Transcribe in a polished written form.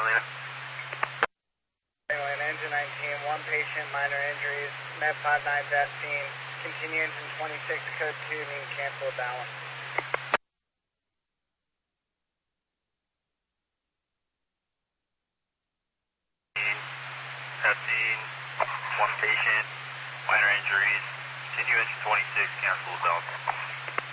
Catalina. Engine 19, one patient, minor injuries, Med 59's at scene, continue engine 26, code 2, need cancel balance. At scene, one patient, minor injuries, continue engine 26, cancel balance.